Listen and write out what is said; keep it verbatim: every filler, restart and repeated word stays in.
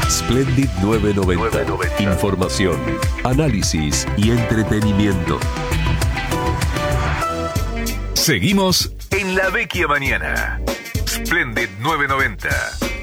Splendid novecientos noventa. Información, análisis y entretenimiento. Seguimos en La Vecchia Mañana. Splendid novecientos noventa.